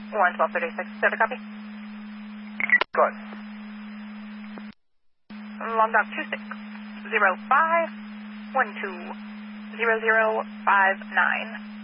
11236, service copy. Good. Long dog 2605 120059.